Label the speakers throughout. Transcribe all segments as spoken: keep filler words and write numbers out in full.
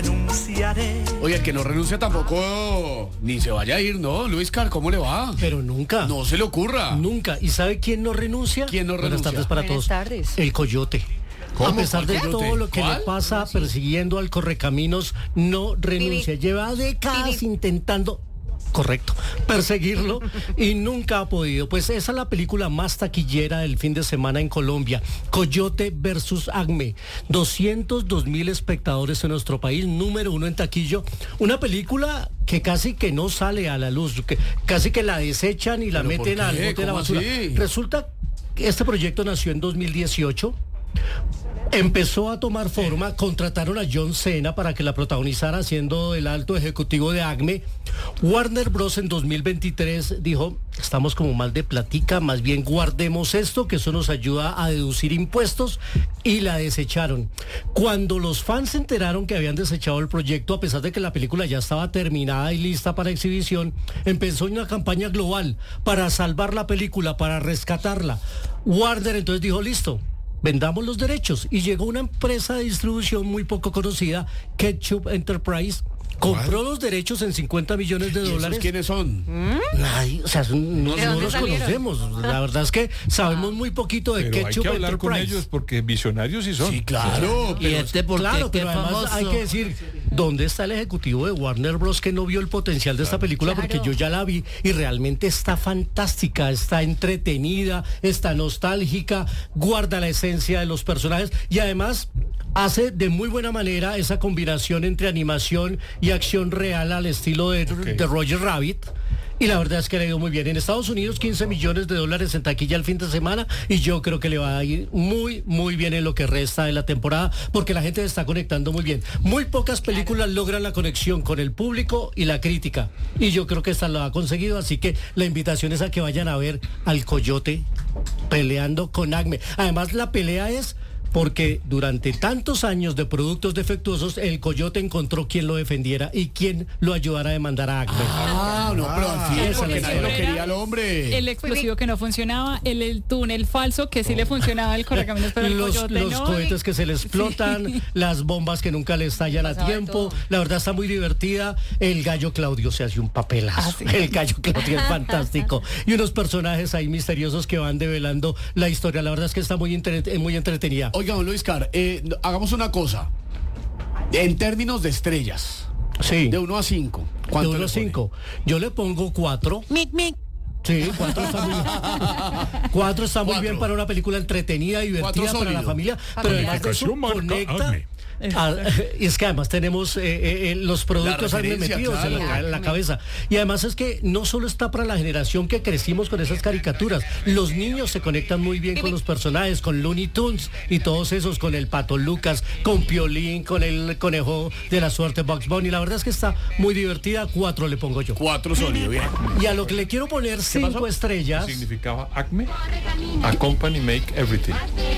Speaker 1: renunciaré.
Speaker 2: Oye, el que no renuncia tampoco ni se vaya a ir, ¿no? Luis Car, ¿cómo le va?
Speaker 3: Pero nunca.
Speaker 2: No se le ocurra.
Speaker 3: Nunca. ¿Y sabe quién no renuncia?
Speaker 2: ¿Quién no
Speaker 3: Buenas
Speaker 2: renuncia?
Speaker 3: tardes para
Speaker 4: Buenas
Speaker 3: todos.
Speaker 4: tardes.
Speaker 3: El Coyote.
Speaker 2: ¿Cómo?
Speaker 3: A pesar de
Speaker 2: ¿Coyote?
Speaker 3: todo lo que
Speaker 2: ¿Cuál?
Speaker 3: le pasa persiguiendo al correcaminos, no renuncia.
Speaker 4: Vivi.
Speaker 3: Lleva décadas
Speaker 4: Vivi.
Speaker 3: intentando, correcto, perseguirlo y nunca ha podido. Pues esa es la película más taquillera del fin de semana en Colombia. Coyote versus Acme. doscientos dos mil espectadores en nuestro país, número uno en taquillo. Una película que casi que no sale a la luz, que casi que la desechan y la
Speaker 2: ¿Pero por
Speaker 3: meten al
Speaker 2: qué?
Speaker 3: bote de la
Speaker 2: ¿Cómo
Speaker 3: basura.
Speaker 2: así?
Speaker 3: Resulta que este proyecto nació en dos mil dieciocho. Empezó a tomar forma, contrataron a John Cena para que la protagonizara siendo el alto ejecutivo de Acme. Warner Bros. En dos mil veintitrés dijo, estamos como mal de platica, más bien guardemos esto, que eso nos ayuda a deducir impuestos, y la desecharon. Cuando los fans se enteraron que habían desechado el proyecto, a pesar de que la película ya estaba terminada y lista para exhibición, empezó una campaña global para salvar la película, para rescatarla. Warner entonces dijo, listo, vendamos los derechos, y llegó una empresa de distribución muy poco conocida, Ketchup Enterprise, compró
Speaker 2: ¿Cuál?
Speaker 3: los derechos en cincuenta millones de
Speaker 2: ¿Y esos
Speaker 3: dólares.
Speaker 2: quiénes son?
Speaker 3: Nadie, o sea, no,
Speaker 4: ¿De
Speaker 3: no
Speaker 4: dónde
Speaker 3: los
Speaker 4: salieron?
Speaker 3: conocemos. La verdad es que sabemos muy poquito de
Speaker 5: Pero hay
Speaker 3: Ketchup
Speaker 5: que hablar con
Speaker 3: Enterprise.
Speaker 5: ellos porque visionarios sí son.
Speaker 2: Sí, claro.
Speaker 6: Y
Speaker 2: Pero
Speaker 6: este porque
Speaker 3: Claro,
Speaker 6: qué
Speaker 3: pero además
Speaker 6: famoso.
Speaker 3: hay que decir, ¿dónde está el ejecutivo de Warner Bros. Que no vio el potencial de esta película?
Speaker 4: Claro.
Speaker 3: Porque yo ya la vi y realmente está fantástica, está entretenida, está nostálgica, guarda la esencia de los personajes y además hace de muy buena manera esa combinación entre animación y acción real al estilo de,
Speaker 5: Ok.
Speaker 3: de Roger Rabbit. Y la verdad es que le ha ido muy bien. En Estados Unidos, quince millones de dólares en taquilla el fin de semana, y yo creo que le va a ir muy, muy bien en lo que resta de la temporada, porque la gente se está conectando muy bien. Muy pocas películas logran la conexión con el público y la crítica, y yo creo que esta lo ha conseguido, así que la invitación es a que vayan a ver al Coyote peleando con Acme. Además, la pelea es porque durante tantos años de productos defectuosos, el Coyote encontró quien lo defendiera y quien lo ayudara a demandar a Acme.
Speaker 2: Ah, no, pero al fin,
Speaker 3: esa
Speaker 2: porque
Speaker 3: es la
Speaker 2: nadie lo
Speaker 3: historia.
Speaker 2: quería al hombre.
Speaker 7: El explosivo que no funcionaba, el, el túnel falso que sí le funcionaba el correcaminos, pero el
Speaker 3: los,
Speaker 7: Coyote
Speaker 3: los
Speaker 7: no.
Speaker 3: cohetes que se le explotan,
Speaker 7: Sí.
Speaker 3: las bombas que nunca le estallan a
Speaker 4: Pasaba de
Speaker 3: tiempo.
Speaker 4: todo.
Speaker 3: La verdad está muy divertida. El gallo Claudio se hace un papelazo.
Speaker 7: Ah, sí.
Speaker 3: El gallo Claudio es fantástico. Y unos personajes ahí misteriosos que van develando la historia. La verdad es que está muy, entre- muy entretenida.
Speaker 2: Oiga, don Luis Car, eh, hagamos una cosa. En términos de estrellas,
Speaker 3: Sí.
Speaker 2: de uno a cinco.
Speaker 3: De
Speaker 2: ¿cuánto
Speaker 3: uno
Speaker 2: le
Speaker 3: a
Speaker 2: pone?
Speaker 3: cinco. Yo le pongo cuatro.
Speaker 6: Mic, mic.
Speaker 3: Sí, cuatro está muy bien. Cuatro está muy
Speaker 2: Cuatro.
Speaker 3: bien para una película entretenida, divertida
Speaker 2: Cuatro
Speaker 3: para la
Speaker 2: sólido.
Speaker 3: familia, pero además de eso
Speaker 5: Calificación marca
Speaker 3: conecta.
Speaker 5: Acme.
Speaker 3: a- y es que además tenemos eh, eh, eh, los productos ahí
Speaker 2: referencia,
Speaker 3: metidos en, la,
Speaker 2: claro.
Speaker 3: en la cabeza. Y además es que no solo está para la generación que crecimos con esas caricaturas, los niños se conectan muy bien con los personajes, con Looney Tunes y todos esos, con el Pato Lucas, con Piolín, con el conejo de la suerte Bugs Bunny. La verdad es que está muy divertida. Cuatro le pongo yo.
Speaker 2: Cuatro sólido, bien.
Speaker 3: Y a lo que le quiero poner cinco estrellas.
Speaker 5: Significaba Acme, a company make everything.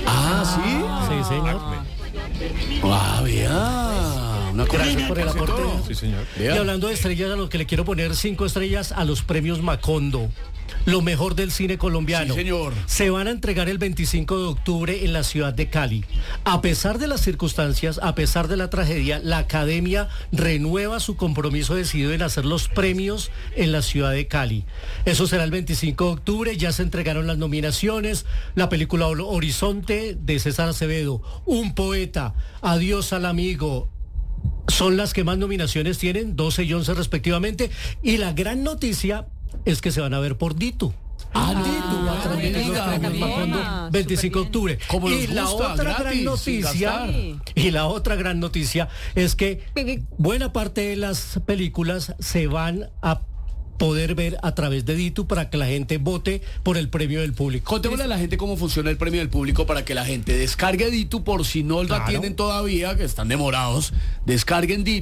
Speaker 2: Ah,
Speaker 3: Sí, señor.
Speaker 5: Acme.
Speaker 2: ¿sí? Ah, vea. Una
Speaker 3: Gracias por el aporte.
Speaker 5: Sí, señor.
Speaker 3: Y hablando de estrellas, a lo que le quiero poner cinco estrellas a los premios Macondo. Lo mejor del cine colombiano.
Speaker 2: Sí, señor.
Speaker 3: Se van a entregar el veinticinco de octubre en la ciudad de Cali. A pesar de las circunstancias, a pesar de la tragedia, la Academia renueva su compromiso decidido en hacer los premios en la ciudad de Cali. Eso será el veinticinco de octubre, ya se entregaron las nominaciones, la película Horizonte de César Acevedo, Un poeta, Adiós al amigo, son las que más nominaciones tienen, doce y once respectivamente, y la gran noticia es que se van a ver por Ditu.
Speaker 2: Ah,
Speaker 3: Ditu va a transmitir los
Speaker 2: diga,
Speaker 3: premios
Speaker 2: bien.
Speaker 3: Macondo veinticinco de octubre.
Speaker 2: Como
Speaker 3: y
Speaker 2: nos
Speaker 3: la
Speaker 2: gusta,
Speaker 3: otra
Speaker 2: gratis,
Speaker 3: gran
Speaker 2: sin
Speaker 3: noticia,
Speaker 2: gastar.
Speaker 3: y la otra gran noticia es que buena parte de las películas se van a poder ver a través de Ditu para que la gente vote por el premio del público.
Speaker 2: Contémosle a la gente cómo funciona el premio del público para que la gente descargue Ditu por si no la
Speaker 3: Claro.
Speaker 2: tienen todavía, que están demorados, descarguen Ditu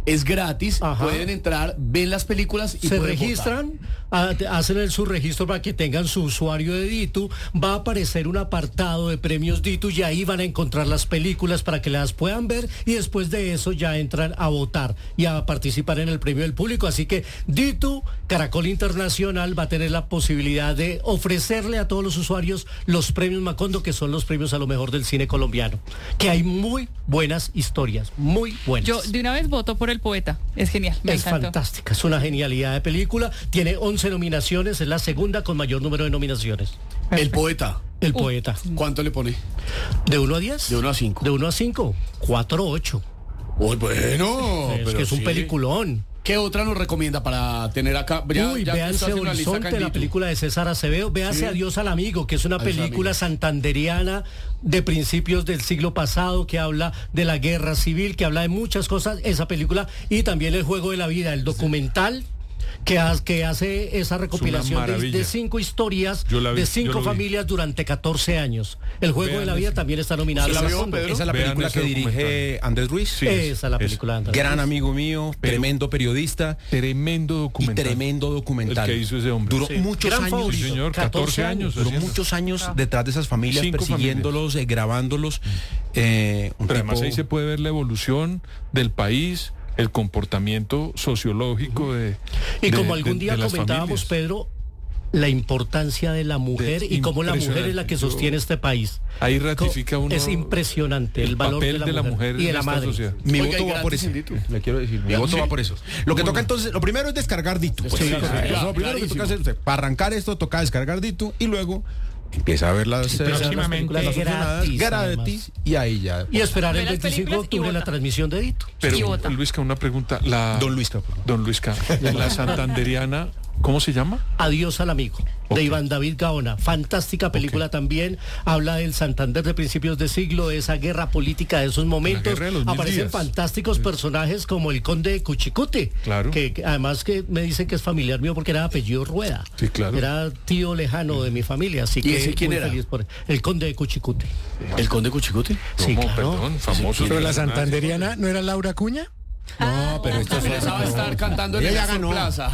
Speaker 2: es gratis,
Speaker 3: Ajá.
Speaker 2: pueden entrar, ven las películas y
Speaker 3: se
Speaker 2: pueden
Speaker 3: registran, a- hacen el subregistro para que tengan su usuario de Ditu, va a aparecer un apartado de premios Ditu y ahí van a encontrar las películas para que las puedan ver y después de eso ya entran a votar y a participar en el premio del público. Así que Ditu, Caracol Internacional, va a tener la posibilidad de ofrecerle a todos los usuarios los premios Macondo, que son los premios a lo mejor del cine colombiano, que hay muy buenas historias, muy buenas.
Speaker 7: Yo de una vez voto por El Poeta. Es genial, me
Speaker 3: Es
Speaker 7: encantó.
Speaker 3: fantástica, es una genialidad de película. Tiene once nominaciones, es la segunda con mayor número de nominaciones.
Speaker 2: El Poeta.
Speaker 3: El
Speaker 7: Uh.
Speaker 3: poeta.
Speaker 2: ¿Cuánto le pone?
Speaker 3: ¿De uno a diez?
Speaker 2: De uno a cinco.
Speaker 3: De uno a cinco. cuatro ocho.
Speaker 2: Uy, bueno.
Speaker 3: es
Speaker 2: pero
Speaker 3: que es un
Speaker 2: sí.
Speaker 3: peliculón.
Speaker 2: ¿Qué otra nos recomienda para tener acá? Ya-
Speaker 3: Uy,
Speaker 2: ya que
Speaker 3: véanse
Speaker 2: está haciendo la lista acá
Speaker 3: Horizonte,
Speaker 2: en
Speaker 3: la
Speaker 2: Ditu.
Speaker 3: película de César Acevedo. Véase
Speaker 2: Sí.
Speaker 3: Adiós al Amigo, que es una
Speaker 2: Adiós al
Speaker 3: película
Speaker 2: Amigo.
Speaker 3: santanderiana de principios del siglo pasado, que habla de la guerra civil, que habla de muchas cosas, esa película, y también El Juego de la Vida, el documental que, ha- que hace esa recopilación de,
Speaker 5: maravilla.
Speaker 3: de cinco historias
Speaker 5: Yo la vi,
Speaker 3: de
Speaker 5: yo
Speaker 3: cinco
Speaker 5: lo vi.
Speaker 3: familias durante catorce años. El Juego
Speaker 5: Vean
Speaker 3: de la Vida
Speaker 5: ese.
Speaker 3: también está nominado.
Speaker 2: ¿Se la
Speaker 3: al
Speaker 2: vio,
Speaker 3: segundo.
Speaker 2: Pedro?
Speaker 1: Esa es la
Speaker 5: Vean
Speaker 1: película
Speaker 5: ese
Speaker 1: que dirige
Speaker 5: documental.
Speaker 1: Andrés Ruiz.
Speaker 5: Sí.
Speaker 3: Esa es la
Speaker 5: es
Speaker 3: película de Andrés
Speaker 1: Gran
Speaker 3: Ruiz.
Speaker 1: amigo mío,
Speaker 5: Pero-
Speaker 1: tremendo periodista
Speaker 5: Tremendo
Speaker 1: y
Speaker 5: documental.
Speaker 1: tremendo documental.
Speaker 5: El que hizo ese hombre.
Speaker 1: Duró
Speaker 3: Sí.
Speaker 1: muchos
Speaker 3: Gran
Speaker 1: años.
Speaker 3: favorito.
Speaker 5: Sí, señor, catorce años.
Speaker 1: Duró
Speaker 5: haciendo.
Speaker 1: muchos años detrás de esas familias,
Speaker 5: Cinco
Speaker 1: persiguiéndolos, eh, grabándolos. eh, un
Speaker 5: Pero además
Speaker 1: tipo-
Speaker 5: ahí se puede ver la evolución del país, el comportamiento sociológico de
Speaker 3: Y
Speaker 5: de-
Speaker 3: como algún
Speaker 5: de-
Speaker 3: día
Speaker 5: de las
Speaker 3: comentábamos,
Speaker 5: familias.
Speaker 3: Pedro, la importancia de la mujer
Speaker 5: De-
Speaker 3: y cómo la mujer es la que
Speaker 5: impresionante. Yo-
Speaker 3: sostiene este país.
Speaker 5: Ahí ratifica uno
Speaker 3: Es impresionante el,
Speaker 5: el
Speaker 3: valor
Speaker 5: papel
Speaker 3: de la, mujer, y de
Speaker 5: en
Speaker 3: la
Speaker 5: esta
Speaker 3: madre.
Speaker 5: sociedad.
Speaker 1: Mi
Speaker 2: Oiga,
Speaker 1: voto
Speaker 2: y
Speaker 1: va por
Speaker 2: gratis
Speaker 1: eso.
Speaker 2: en Ditu.
Speaker 1: Le quiero decir, mi
Speaker 2: Ya,
Speaker 1: voto
Speaker 2: sí.
Speaker 1: va por eso. Lo que toca entonces, lo primero es descargar Ditu. Pues.
Speaker 2: Sí,
Speaker 1: Eso,
Speaker 2: claro,
Speaker 1: eso, lo primero que toca hacer,
Speaker 2: clarísimo.
Speaker 1: para arrancar esto toca descargar Ditu y luego empieza a ver las, eh,
Speaker 3: Empieza a ver las
Speaker 1: próximamente
Speaker 3: películas
Speaker 1: funcionadas,
Speaker 3: gratis,
Speaker 1: gratis y ahí ya.
Speaker 3: Y esperar
Speaker 7: Ve
Speaker 3: el
Speaker 7: las
Speaker 3: veinticinco de
Speaker 7: películas y
Speaker 3: octubre la
Speaker 7: vota.
Speaker 3: transmisión de Dito.
Speaker 5: Pero,
Speaker 7: Y vota.
Speaker 5: Luisca, una pregunta. La,
Speaker 1: Don Luisca, por favor.
Speaker 5: Don Luisca, la santanderiana, ¿cómo se llama?
Speaker 3: Adiós al amigo,
Speaker 5: Ok.
Speaker 3: de Iván David Gaona. Fantástica película también. Habla del Santander de principios de siglo, de esa guerra política de esos momentos.
Speaker 5: guerra de los mil
Speaker 3: Aparecen
Speaker 5: días.
Speaker 3: fantásticos personajes como el conde de Cuchicute.
Speaker 5: Claro.
Speaker 3: Que, que además que me dicen que es familiar mío porque era de apellido Rueda.
Speaker 5: Sí, claro.
Speaker 3: Era tío lejano de mi familia, así
Speaker 2: ¿Y
Speaker 3: que
Speaker 2: ese quién
Speaker 3: muy
Speaker 2: era?
Speaker 3: feliz por el conde de Cuchicute.
Speaker 2: ¿El conde Cuchicute?
Speaker 3: Sí,
Speaker 5: ¿Cómo?
Speaker 3: claro.
Speaker 5: Perdón, famoso.
Speaker 4: Pero la santanderiana no era Laura Cuña.
Speaker 1: No, pero esto es
Speaker 2: Esa va a estar cantando en
Speaker 1: Ella
Speaker 2: la
Speaker 1: ya ganó.
Speaker 2: Plaza.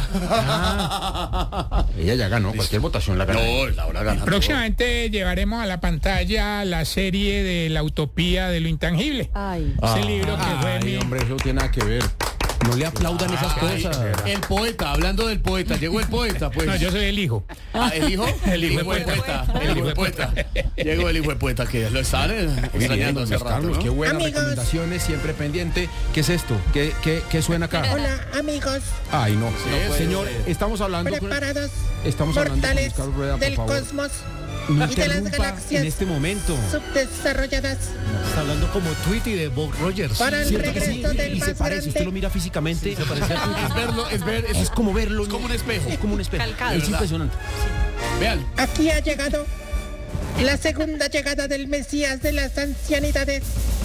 Speaker 1: Ella ya ganó, cualquier votación la ganó.
Speaker 2: No, Laura gana.
Speaker 4: Próximamente llevaremos a la pantalla la serie de La Utopía de lo Intangible.
Speaker 6: Ay.
Speaker 4: Ese libro que fue
Speaker 1: Ay,
Speaker 4: mi...
Speaker 1: hombre, eso no tiene nada que ver. No le aplaudan esas
Speaker 2: Ay,
Speaker 1: cosas.
Speaker 2: el poeta, hablando del poeta, llegó el poeta, pues.
Speaker 4: No, yo soy el hijo.
Speaker 2: Ah, ¿el hijo?
Speaker 4: El hijo de
Speaker 2: poeta.
Speaker 4: poeta.
Speaker 2: El hijo de poeta. Llegó el hijo de poeta, que lo están eh, extrañando hace
Speaker 1: Luis
Speaker 2: rato,
Speaker 1: Carlos,
Speaker 2: ¿no?
Speaker 1: qué buenas
Speaker 6: Amigos.
Speaker 1: recomendaciones, siempre pendiente. ¿Qué es esto? ¿Qué, qué, qué suena acá?
Speaker 6: Hola, amigos,
Speaker 1: Ay, no.
Speaker 2: puede
Speaker 1: Señor,
Speaker 2: ser.
Speaker 1: estamos hablando con,
Speaker 6: preparados,
Speaker 1: estamos hablando con Luis
Speaker 6: mortales
Speaker 1: Carlos Rueda, por
Speaker 6: del
Speaker 1: favor.
Speaker 6: cosmos
Speaker 1: No
Speaker 6: y de las
Speaker 1: interrumpa
Speaker 6: galaxias
Speaker 1: en este momento.
Speaker 6: subdesarrolladas
Speaker 3: Está hablando como Tweety de Bob Rogers.
Speaker 6: para el
Speaker 1: ¿Cierto que sí?
Speaker 6: regreso del
Speaker 1: Y se
Speaker 6: más
Speaker 1: parece, usted lo
Speaker 6: grande.
Speaker 1: mira físicamente.
Speaker 3: Se parece a
Speaker 2: Es verlo, es ver, es,
Speaker 1: Es como verlo.
Speaker 2: es como un espejo.
Speaker 1: Es como un espejo.
Speaker 7: Calcado.
Speaker 1: Es
Speaker 2: ¿Verdad?
Speaker 1: impresionante.
Speaker 2: Vean,
Speaker 6: Aquí ha llegado la segunda llegada del Mesías de las ancianidades.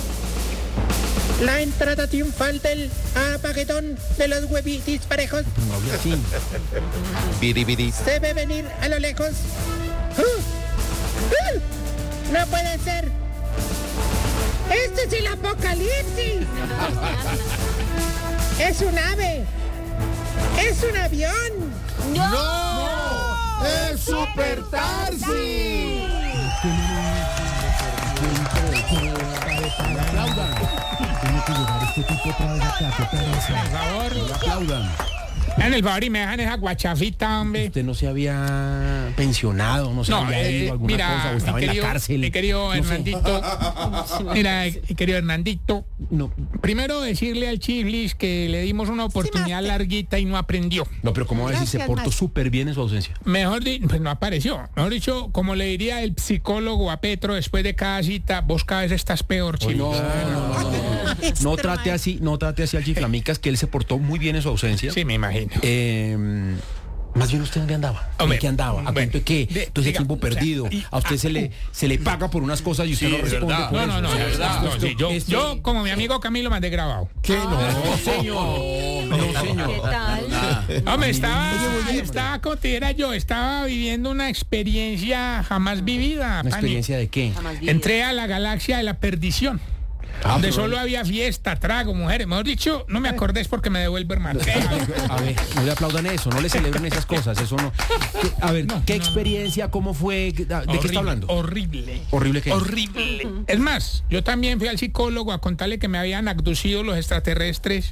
Speaker 6: La entrada triunfal del Apagedón de los huevitis parejos
Speaker 1: No habla así. Bidi, bidi.
Speaker 6: se ve venir a lo lejos. ¡Uh! ¡Uh! ¡No puede ser! ¡Este es el apocalipsis! ¡Es un ave! ¡Es un avión!
Speaker 2: ¡no! ¡Es Super Tarsi!
Speaker 4: Por favor,
Speaker 2: Aplaudan.
Speaker 4: hagan el favor y me dejan esa guachafita, hombre.
Speaker 1: Usted no se había pensionado, no se
Speaker 4: No,
Speaker 1: había
Speaker 4: eh,
Speaker 1: ido a alguna
Speaker 4: mira,
Speaker 1: cosa, o
Speaker 4: mi
Speaker 1: estaba en
Speaker 4: querido,
Speaker 1: la cárcel.
Speaker 4: mi querido
Speaker 1: No sé.
Speaker 4: Hernandito, mira, eh, mi querido Hernandito,
Speaker 1: No,
Speaker 4: primero decirle al Chiflis que le dimos una oportunidad larguita y no aprendió.
Speaker 1: no, pero ¿cómo va a decir? Se
Speaker 6: Gracias,
Speaker 1: portó
Speaker 6: maestro.
Speaker 1: súper bien en su ausencia.
Speaker 4: Mejor dicho, pues no apareció. Mejor dicho, como le diría el psicólogo a Petro después de cada cita, vos cada vez estás peor, Chiflis.
Speaker 1: No, no, no, no, no. No trate así, no trate así al Chiflamicas, que él se portó muy bien en su ausencia.
Speaker 4: Sí, me imagino.
Speaker 1: Eh, más bien usted dónde andaba,
Speaker 4: Hombre,
Speaker 1: ¿en qué andaba? ¿A
Speaker 4: bueno,
Speaker 1: cuento de qué?
Speaker 4: de-
Speaker 1: Entonces
Speaker 4: diga,
Speaker 1: tiempo
Speaker 4: o sea,
Speaker 1: perdido.
Speaker 4: y-
Speaker 1: A usted
Speaker 4: ah,
Speaker 1: se le se le paga por unas cosas y usted
Speaker 2: Sí,
Speaker 1: no
Speaker 2: es
Speaker 1: responde
Speaker 2: verdad.
Speaker 1: por
Speaker 4: No, no,
Speaker 1: eso.
Speaker 4: no,
Speaker 1: O sea,
Speaker 4: no,
Speaker 2: verdad.
Speaker 4: no, sí, yo,
Speaker 1: esto-
Speaker 4: yo como mi amigo Camilo mandé grabado.
Speaker 1: ¿Qué? No, señor. No,
Speaker 6: ¿Qué
Speaker 1: señor.
Speaker 6: tal?
Speaker 4: Hombre, estaba, estaba, como te dijera yo, estaba viviendo una experiencia jamás vivida.
Speaker 1: ¿Una
Speaker 4: Pani.
Speaker 1: experiencia de qué?
Speaker 6: Jamás vi.
Speaker 4: Entré a la galaxia de la perdición. donde solo había fiesta, trago, mujeres. Mejor dicho, no me acordés porque me devuelve, hermano.
Speaker 1: A ver, no le aplaudan eso, no le celebren esas cosas, eso no. ¿Qué- a ver,
Speaker 4: No,
Speaker 1: ¿qué
Speaker 4: no, no.
Speaker 1: experiencia, cómo fue? ¿De
Speaker 4: Horrible,
Speaker 1: qué está hablando?
Speaker 4: Horrible.
Speaker 1: ¿Horrible qué?
Speaker 4: Horrible. Es más, yo también fui al psicólogo a contarle que me habían abducido los extraterrestres.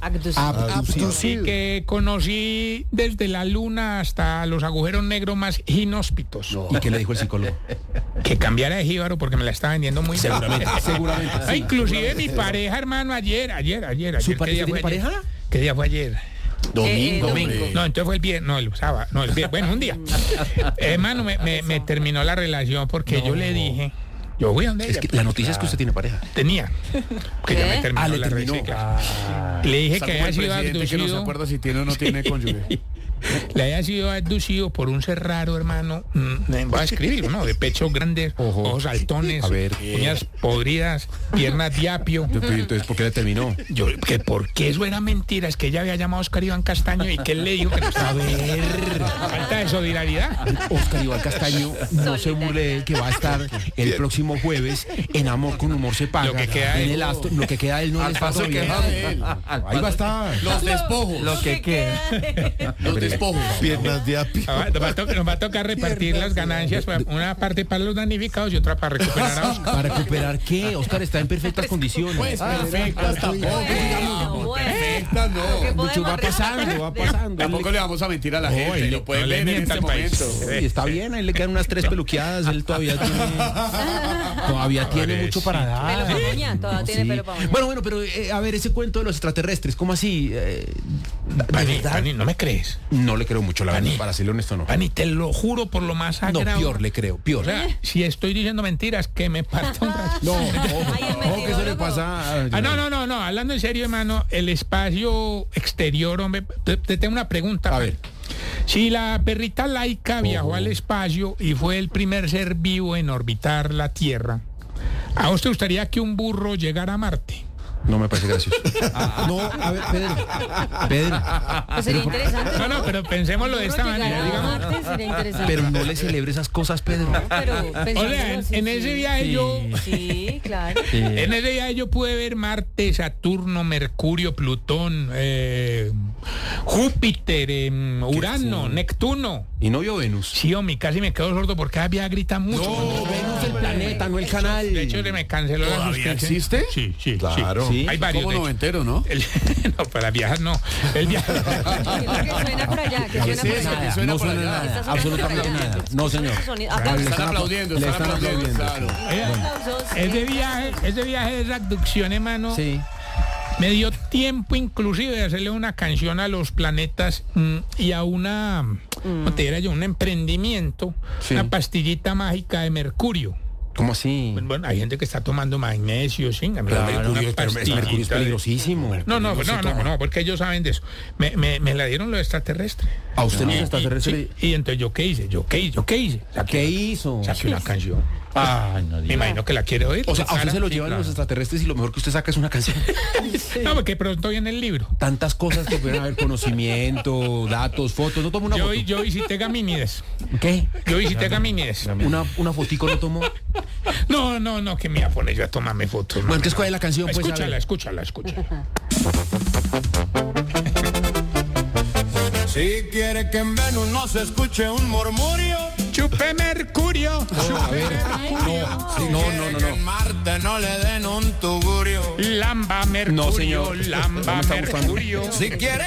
Speaker 4: Y que conocí desde la luna hasta los agujeros negros más inhóspitos.
Speaker 1: ¿Y qué le dijo el psicólogo?
Speaker 4: Que cambiara de jíbaro porque me la está vendiendo muy bien.
Speaker 1: Seguramente, seguramente.
Speaker 4: Ah, inclusive mi pareja, hermano, ayer, ayer, ayer, ayer.
Speaker 1: ¿Su
Speaker 4: ¿qué
Speaker 1: pareja
Speaker 4: día fue
Speaker 1: tiene
Speaker 4: ayer?
Speaker 1: pareja?
Speaker 4: ¿Qué día fue ayer?
Speaker 2: Domingo,
Speaker 7: domingo.
Speaker 2: hombre.
Speaker 4: No, entonces fue el viernes, no, el sábado, no, el viernes, bueno, un día. Hermano, me, me, me terminó la relación porque yo le dije, yo voy a donde
Speaker 1: Es
Speaker 4: ella,
Speaker 1: que
Speaker 4: pues,
Speaker 1: la noticia es que usted tiene pareja.
Speaker 4: tenía, que ya me terminó
Speaker 1: Ah, le
Speaker 4: la
Speaker 1: terminó.
Speaker 4: relación. claro. Le dije
Speaker 2: Está
Speaker 4: que
Speaker 2: como
Speaker 4: había
Speaker 2: el
Speaker 4: sido
Speaker 2: presidente que no se
Speaker 4: abducido.
Speaker 2: acuerda si tiene o no tiene cónyuge.
Speaker 4: Le había sido abducido por un ser raro, hermano. Mm, voy a escribirlo, ¿no? De pechos grandes,
Speaker 1: Ojo.
Speaker 4: ojos saltones,
Speaker 1: A ver.
Speaker 4: uñas podridas, piernas de apio.
Speaker 1: Yo, pero entonces, ¿por qué le terminó?
Speaker 4: Yo, que porque eso era mentira, es que ella había llamado a Oscar Iván Castaño y que él le dijo que no estaba. A ver, falta de solidaridad.
Speaker 1: Oscar Iván Castaño, no se burle de él, que va a estar el próximo jueves en Amor con Humor se paga.
Speaker 4: Lo que queda
Speaker 1: en
Speaker 4: de
Speaker 1: el
Speaker 4: él.
Speaker 1: astro, lo que queda de él no
Speaker 2: Al
Speaker 1: le está
Speaker 2: paso que
Speaker 1: todavía.
Speaker 2: deja de él.
Speaker 1: Ahí va a estar.
Speaker 2: Los despojos.
Speaker 8: Lo que queda.
Speaker 2: Los despojos.
Speaker 8: Piernas de apio.
Speaker 4: Ah, Nos va, a tocar, nos va a tocar repartir las ganancias, para- una parte para los damnificados y otra para recuperar a Oscar.
Speaker 1: ¿Para recuperar qué? Oscar está en perfectas condiciones.
Speaker 2: Pues perfectas tampoco. digamos,
Speaker 9: bueno.
Speaker 2: Perfectas no.
Speaker 1: Mucho va pasando, va pasando.
Speaker 2: Tampoco le vamos a mentir a la gente.
Speaker 4: Oye,
Speaker 2: Lo pueden
Speaker 4: no le
Speaker 2: ver en
Speaker 4: mienta
Speaker 2: este
Speaker 4: al país.
Speaker 2: momento.
Speaker 1: Sí, está bien, ahí le quedan unas tres peluqueadas, él todavía tiene todavía tiene mucho para dar.
Speaker 9: Pelo pa' moña, todavía tiene pelo pa' moña.
Speaker 1: Bueno, bueno, pero eh, a ver, ese cuento de los extraterrestres, ¿cómo así? Eh, ¿de
Speaker 4: Pani,
Speaker 1: verdad?
Speaker 4: Pani, ¿no me crees?
Speaker 1: No le creo mucho, la verdad,
Speaker 4: Pani.
Speaker 1: para serle honesto, no.
Speaker 4: Pani, te lo juro por lo más
Speaker 1: No,
Speaker 4: sagrado.
Speaker 1: peor le creo, peor.
Speaker 4: O sea, si estoy diciendo mentiras, que me parta un rayo.
Speaker 1: No, ojo,
Speaker 9: Ay, es
Speaker 1: ojo, que eso le
Speaker 9: mentiroso.
Speaker 1: pasa.
Speaker 4: Ah, no, no, no, no, hablando en serio, hermano, el espacio exterior, hombre, te, te tengo una pregunta.
Speaker 1: A ver.
Speaker 4: Si la perrita Laika viajó al espacio y fue el primer ser vivo en orbitar la Tierra, ¿a vos te gustaría que un burro llegara a Marte?
Speaker 1: No me parece gracioso. No, a ver, Pedro. Pedro.
Speaker 9: Pues sería interesante.
Speaker 4: No, no, pero pensémoslo de esta
Speaker 9: Burro llegar
Speaker 4: manera,
Speaker 9: a
Speaker 4: digamos.
Speaker 9: Marte sería interesante.
Speaker 1: Pero no le celebre esas cosas, Pedro.
Speaker 9: Pero
Speaker 4: O sea,
Speaker 9: pensándolo
Speaker 4: en,
Speaker 9: así,
Speaker 4: en
Speaker 9: sí.
Speaker 4: ese viaje yo...
Speaker 9: Sí, claro.
Speaker 4: En ese viaje yo pude ver Marte, Saturno, Mercurio, Plutón, eh, Júpiter, eh, Urano, Neptuno.
Speaker 1: Y no vio Venus.
Speaker 4: Sí, hombre, casi me quedo sordo porque cada viaje grita mucho.
Speaker 1: No, Venus el planeta, no el canal.
Speaker 4: De hecho, se me canceló la
Speaker 2: ¿Todavía
Speaker 4: suscripción.
Speaker 2: existe?
Speaker 4: Sí, sí,
Speaker 8: Claro.
Speaker 4: sí.
Speaker 1: Sí.
Speaker 4: Hay varios,
Speaker 2: Como
Speaker 4: de hecho.
Speaker 2: noventero, ¿no?
Speaker 4: El- no, para viajar no. El viaje...
Speaker 9: ¿Qué es lo que suena por allá? ¿Qué
Speaker 2: ¿Qué
Speaker 9: suena
Speaker 2: es
Speaker 9: por
Speaker 2: eso?
Speaker 9: allá?
Speaker 2: ¿Qué suena
Speaker 1: No
Speaker 2: por
Speaker 1: suena
Speaker 2: allá?
Speaker 1: nada,
Speaker 9: Está sonando
Speaker 1: absolutamente
Speaker 9: por allá.
Speaker 1: nada. No, señor.
Speaker 9: Sonido-
Speaker 2: Le
Speaker 9: Aplausos.
Speaker 2: están aplaudiendo,
Speaker 1: Le
Speaker 2: están
Speaker 1: están
Speaker 2: aplaudiendo.
Speaker 1: aplaudiendo.
Speaker 2: Claro.
Speaker 4: Oiga,
Speaker 9: Aplausos.
Speaker 4: ese viaje, ese viaje de abducción, hermano,
Speaker 1: Sí.
Speaker 4: me dio tiempo inclusive de hacerle una canción a los planetas mm, y a una, ¿cómo te diría yo? Un emprendimiento,
Speaker 1: Sí.
Speaker 4: una pastillita mágica de mercurio.
Speaker 1: ¿Cómo así?
Speaker 4: Bueno, hay gente que está tomando magnesio, sí, una
Speaker 1: Claro, Mercurio, es-
Speaker 4: pastillita
Speaker 1: Mercurio es
Speaker 4: de-
Speaker 1: peligrosísimo.
Speaker 4: No, no, no, no, no, porque ellos saben de eso. Me, me, me la dieron los extraterrestres.
Speaker 1: ¿A usted los
Speaker 4: Y-
Speaker 1: extraterrestres?
Speaker 4: sí, y entonces yo qué hice, yo qué hice, yo qué hice.
Speaker 1: ¿Qué hizo?
Speaker 4: Saqué una canción. Me imagino que la quiere oír.
Speaker 1: O sea, a usted se lo
Speaker 4: Sí,
Speaker 1: llevan
Speaker 4: claro.
Speaker 1: los extraterrestres y lo mejor que usted saca es una canción.
Speaker 4: No, porque pronto viene el libro.
Speaker 1: Tantas cosas que pueden haber, conocimiento, datos, fotos. No tomo una
Speaker 4: Yo,
Speaker 1: foto.
Speaker 4: yo visité Gamínides.
Speaker 1: ¿Qué?
Speaker 4: Yo visité Gamínides.
Speaker 1: Una, una fotico no tomó.
Speaker 4: No, no, no, que me iba a poner yo a tomarme fotos.
Speaker 1: Bueno, entonces, ¿cuál es la canción? Pues, a
Speaker 4: Escúchala,
Speaker 1: ver.
Speaker 4: escúchala, escúchala.
Speaker 10: Si quiere que en Venus no se escuche un murmurio,
Speaker 4: Chupe Mercurio.
Speaker 1: A ver. No, no, no, no.
Speaker 10: que
Speaker 1: no.
Speaker 10: en Marte no le den un tugurio.
Speaker 4: Lamba Mercurio.
Speaker 1: No, señor.
Speaker 4: Lamba
Speaker 1: No me está gustando.
Speaker 4: Mercurio.
Speaker 10: Si quiere